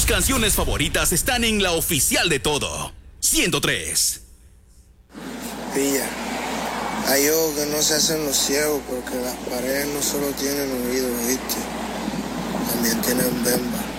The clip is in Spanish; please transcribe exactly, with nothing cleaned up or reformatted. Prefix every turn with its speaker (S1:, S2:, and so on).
S1: canciones favoritas están en la oficial de todo. ciento tres.
S2: Pilla, hay ojos que no se hacen los ciegos porque las paredes no solo tienen oídos, ¿viste? También tienen bemba.